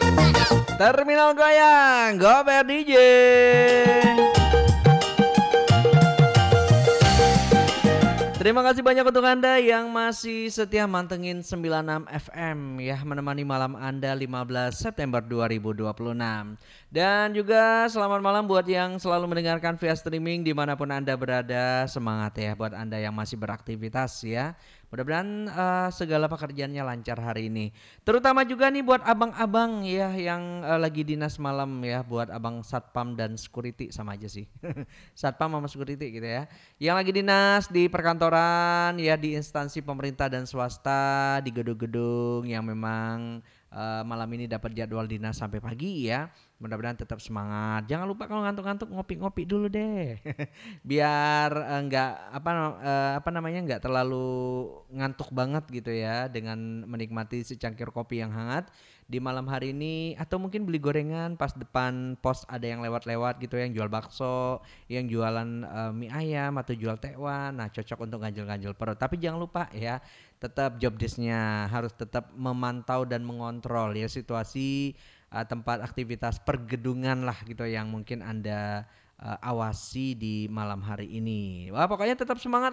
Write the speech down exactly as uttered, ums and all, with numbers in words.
Terminal Goyang, Gober D J. Terima kasih banyak untuk Anda yang masih setia mantengin sembilan puluh enam F M ya, menemani malam Anda lima belas September dua ribu dua puluh enam. Dan juga selamat malam buat yang selalu mendengarkan via streaming dimanapun Anda berada. Semangat ya buat Anda yang masih beraktivitas ya. Mudah-mudahan uh, segala pekerjaannya lancar hari ini. Terutama juga nih buat abang-abang ya yang uh, lagi dinas malam ya, buat abang satpam dan security, sama aja sih. Satpam sama security gitu ya. Yang lagi dinas di perkantoran ya, di instansi pemerintah dan swasta, di gedung-gedung yang memang uh, malam ini dapat jadwal dinas sampai pagi ya. Mudah-mudahan tetap semangat. Jangan lupa kalau ngantuk-ngantuk ngopi-ngopi dulu deh. Biar enggak uh, apa uh, apa namanya enggak terlalu ngantuk banget gitu ya, dengan menikmati secangkir kopi yang hangat di malam hari ini. Atau mungkin beli gorengan pas depan pos ada yang lewat-lewat gitu, yang jual bakso, yang jualan uh, mie ayam atau jual tekwan. Nah, cocok untuk ganjel-ganjel perut. Tapi jangan lupa ya, tetap job desk-nya harus tetap memantau dan mengontrol ya situasi uh, tempat aktivitas pergedungan lah gitu yang mungkin Anda uh, awasi di malam hari ini. Wah, pokoknya tetap semangat